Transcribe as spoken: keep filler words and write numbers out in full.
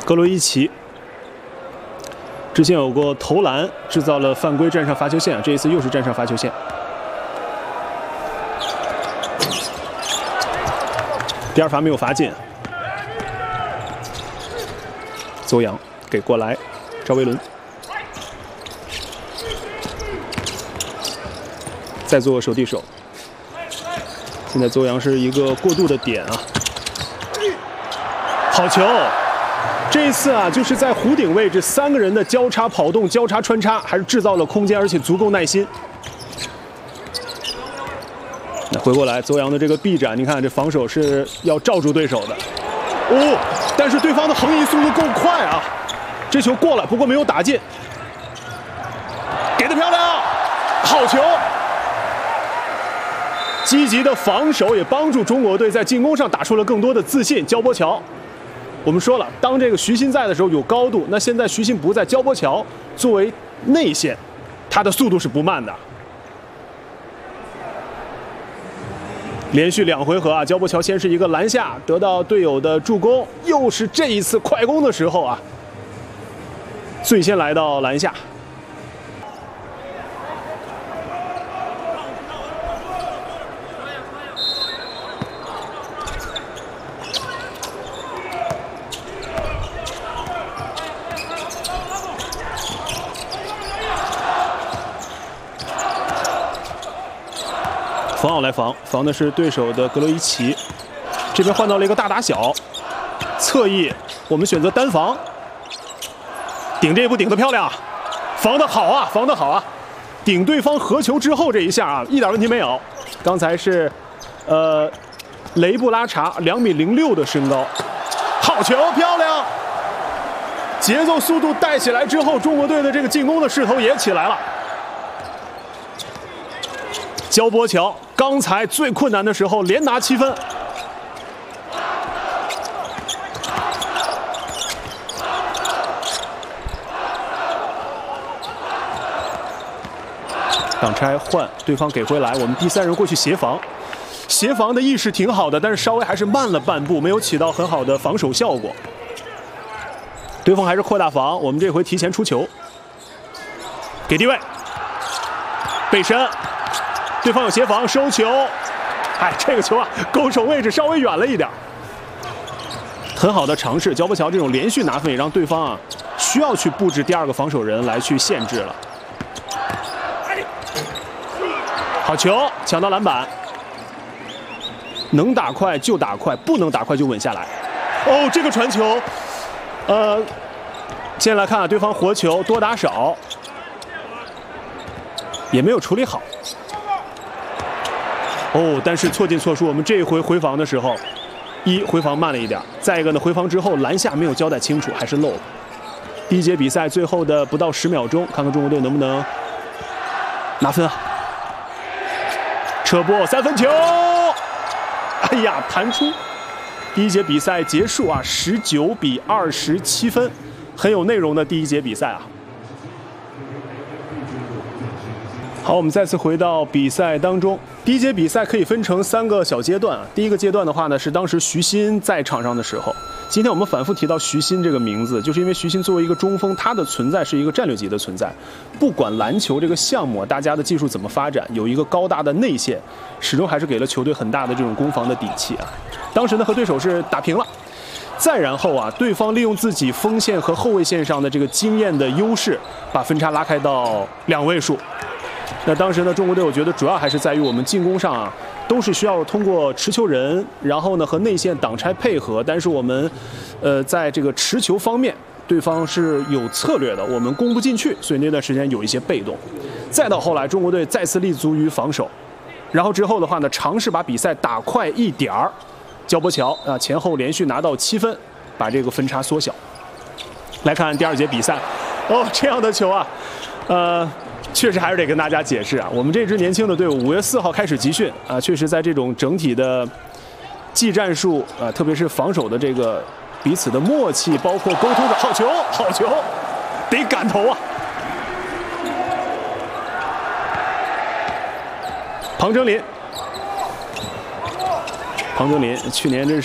格罗伊奇之前有过投篮，制造了犯规，站上罚球线，这一次又是站上罚球线。第二罚没有罚进，邹阳给过来，赵维伦再做手递手。现在邹阳是一个过渡的点啊，好球！这一次啊，就是在弧顶位置，三个人的交叉跑动、交叉穿插，还是制造了空间，而且足够耐心。那回过来，邹阳的这个臂展，你看这防守是要罩住对手的。哦，但是对方的横移速度够快啊，这球过了，不过没有打进。给的漂亮，好球！积极的防守也帮助中国队在进攻上打出了更多的自信。焦波乔。我们说了，当这个徐新在的时候有高度，那现在徐新不在，焦波乔作为内线，他的速度是不慢的。连续两回合啊，焦波乔先是一个篮下得到队友的助攻，又是这一次快攻的时候啊，最先来到篮下。冯奥来防，防的是对手的格罗伊奇，这边换到了一个大打小，侧翼我们选择单防，顶这一步顶得漂亮，防得好啊，防得好啊，顶对方合球之后这一下啊，一点问题没有。刚才是，呃，雷布拉查两米零六的身高，好球，漂亮，节奏速度带起来之后，中国队的这个进攻的势头也起来了。焦波乔刚才最困难的时候连拿七分，挡拆换，对方给回来，我们第三人过去协防，协防的意识挺好的，但是稍微还是慢了半步，没有起到很好的防守效果。对方还是扩大防，我们这回提前出球，给低位，背身。对方有协防，收球，哎，这个球啊，勾手位置稍微远了一点，很好的尝试。焦波乔这种连续拿分也让对方啊需要去布置第二个防守人来去限制了。好球，抢到篮板，能打快就打快，不能打快就稳下来。哦，这个传球，呃，先来看啊，对方活球多打少，也没有处理好。哦，但是错进错出，我们这一回回防的时候，一回防慢了一点，再一个呢，回防之后篮下没有交代清楚，还是漏了。第一节比赛最后的不到十秒钟，看看中国队能不能拿分啊！扯波三分球，哎呀，弹出。第一节比赛结束啊，十九比二十七分，很有内容的第一节比赛啊。好，我们再次回到比赛当中。第一节比赛可以分成三个小阶段啊。第一个阶段的话呢，是当时徐新在场上的时候。今天我们反复提到徐新这个名字，就是因为徐新作为一个中锋，他的存在是一个战略级的存在。不管篮球这个项目，大家的技术怎么发展，有一个高大的内线，始终还是给了球队很大的这种攻防的底气啊。当时呢，和对手是打平了。再然后啊，对方利用自己锋线和后卫线上的这个经验的优势，把分差拉开到两位数。那当时呢，中国队我觉得主要还是在于我们进攻上啊，都是需要通过持球人，然后呢和内线挡拆配合。但是我们，呃，在这个持球方面，对方是有策略的，我们攻不进去，所以那段时间有一些被动。再到后来，中国队再次立足于防守，然后之后的话呢，尝试把比赛打快一点儿。焦波乔啊，前后连续拿到七分，把这个分差缩小。来看第二节比赛，哦，这样的球啊，呃。确实还是得跟大家解释啊，我们这支年轻的队伍五月四号开始集训啊，确实在这种整体的技战术啊，特别是防守的这个彼此的默契，包括沟通的，好球，好球，得赶头啊！庞征林，庞征林去年真